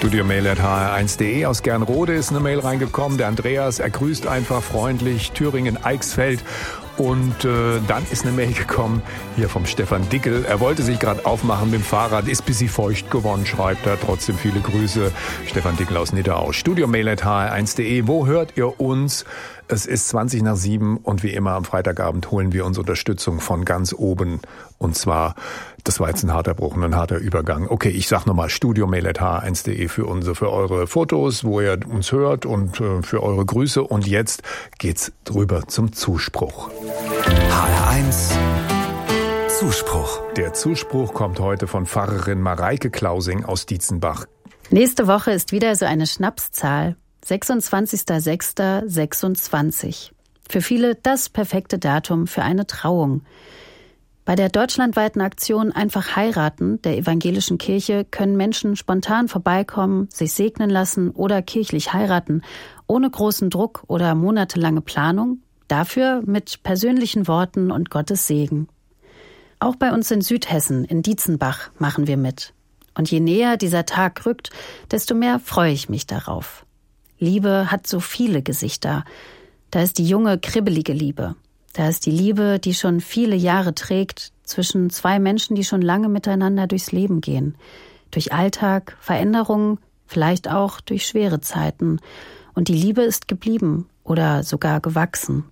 Studiomail@hr1.de. Aus Gernrode ist eine Mail reingekommen. Der Andreas, er grüßt einfach freundlich. Thüringen, Eichsfeld. Und dann ist eine Mail gekommen hier vom Stefan Dickel. Er wollte sich gerade aufmachen mit dem Fahrrad, ist bisschen feucht geworden, schreibt er. Trotzdem viele Grüße. Stefan Dickel aus Niederau. Studiomail@hr1.de. Wo hört ihr uns? Es ist 7:20 und wie immer am Freitagabend holen wir uns Unterstützung von ganz oben. Und zwar, das war jetzt ein harter Bruch, ein harter Übergang. Okay, ich sag nochmal studiomail@hr1.de für eure Fotos, wo ihr uns hört und für eure Grüße. Und jetzt geht's drüber zum Zuspruch. HR1 Zuspruch. Der Zuspruch kommt heute von Pfarrerin Mareike Klausing aus Dietzenbach. Nächste Woche ist wieder so eine Schnapszahl. 26.06.26. Für viele das perfekte Datum für eine Trauung. Bei der deutschlandweiten Aktion Einfach heiraten der evangelischen Kirche können Menschen spontan vorbeikommen, sich segnen lassen oder kirchlich heiraten, ohne großen Druck oder monatelange Planung, dafür mit persönlichen Worten und Gottes Segen. Auch bei uns in Südhessen, in Dietzenbach, machen wir mit. Und je näher dieser Tag rückt, desto mehr freue ich mich darauf. Liebe hat so viele Gesichter. Da ist die junge, kribbelige Liebe. Da ist die Liebe, die schon viele Jahre trägt, zwischen zwei Menschen, die schon lange miteinander durchs Leben gehen. Durch Alltag, Veränderungen, vielleicht auch durch schwere Zeiten. Und die Liebe ist geblieben oder sogar gewachsen.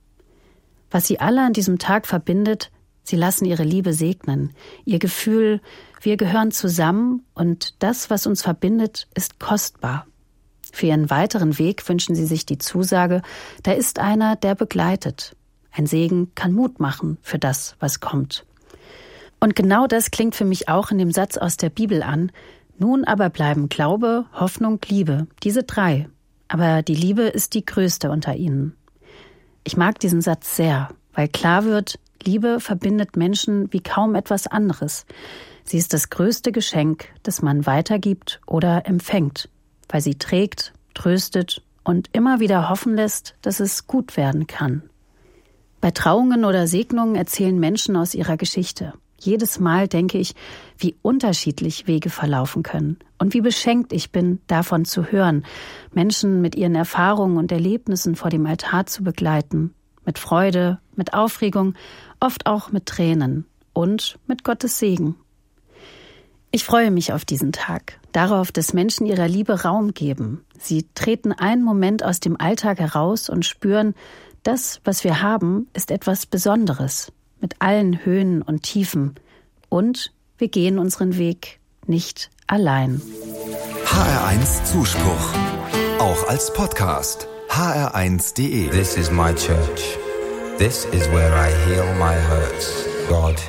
Was sie alle an diesem Tag verbindet, sie lassen ihre Liebe segnen. Ihr Gefühl, wir gehören zusammen und das, was uns verbindet, ist kostbar. Für ihren weiteren Weg wünschen sie sich die Zusage, da ist einer, der begleitet. Ein Segen kann Mut machen für das, was kommt. Und genau das klingt für mich auch in dem Satz aus der Bibel an. Nun aber bleiben Glaube, Hoffnung, Liebe, diese drei. Aber die Liebe ist die größte unter ihnen. Ich mag diesen Satz sehr, weil klar wird, Liebe verbindet Menschen wie kaum etwas anderes. Sie ist das größte Geschenk, das man weitergibt oder empfängt, weil sie trägt, tröstet und immer wieder hoffen lässt, dass es gut werden kann. Bei Trauungen oder Segnungen erzählen Menschen aus ihrer Geschichte. Jedes Mal denke ich, wie unterschiedlich Wege verlaufen können und wie beschenkt ich bin, davon zu hören, Menschen mit ihren Erfahrungen und Erlebnissen vor dem Altar zu begleiten, mit Freude, mit Aufregung, oft auch mit Tränen und mit Gottes Segen. Ich freue mich auf diesen Tag, darauf, dass Menschen ihrer Liebe Raum geben. Sie treten einen Moment aus dem Alltag heraus und spüren, das, was wir haben, ist etwas Besonderes, mit allen Höhen und Tiefen. Und wir gehen unseren Weg nicht allein. HR1 Zuspruch, auch als Podcast. hr1.de. This is my church. This is where I heal my hurts. God